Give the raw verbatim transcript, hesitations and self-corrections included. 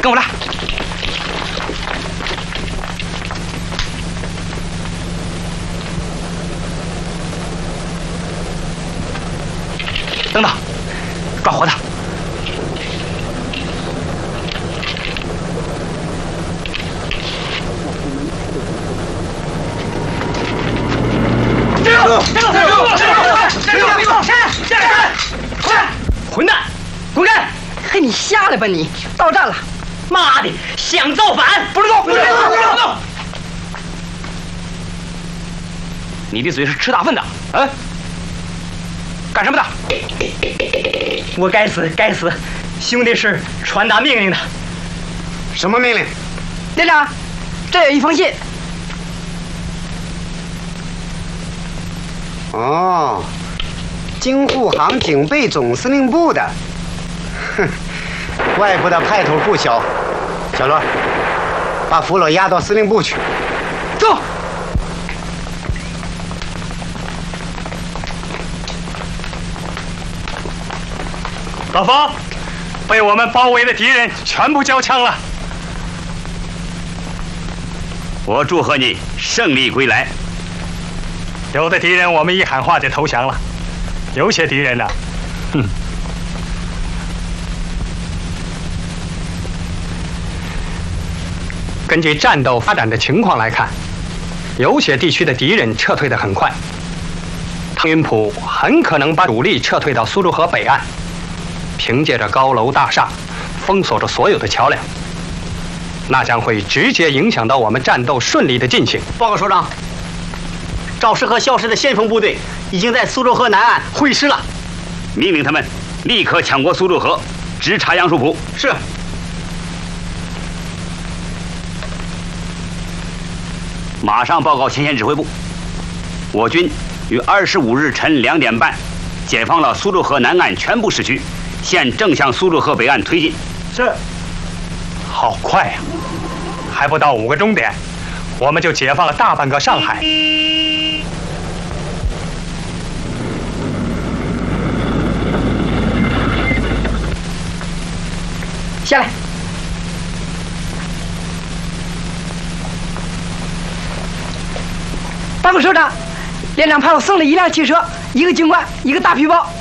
跟我来。等等，抓活的。站住！站住！站住！站住！站住！下来！快！混蛋，滚开！ 嘿，你瞎了吧你！到站了！ 妈的，想造反！不准动！不准动！不准动！你的嘴是吃大粪的，啊？干什么的？ 我该死，该死！兄弟是传达命令的。 什么命令？ 连长，这有一封信。 哦，京沪杭警备总司令部的。哼，外部的派头不小。小罗，把俘虏押到司令部去。 走。 老方，被我们包围的敌人全部交枪了。 我祝贺你胜利归来。 有的敌人我们一喊话就投降了，有些敌人呢，哼。根据战斗发展的情况来看，有些地区的敌人撤退得很快，汤云浦很可能把主力撤退到苏州河北岸，凭借着高楼大厦，封锁着所有的桥梁，那将会直接影响到我们战斗顺利的进行。 报告首长，赵氏和萧氏的先锋部队已经在苏州河南岸会师了， 命令他们立刻抢过苏州河，直插杨树浦。 是。 马上报告前线指挥部，我军于二十五日晨两点半解放了苏州河南岸全部市区，现正向苏州河北岸推进。 是。 好快呀、啊！还不到五个钟点，我们就解放了大半个上海。 下来。报告首长，连长派我送了一辆汽车，一个军官，一个大皮包，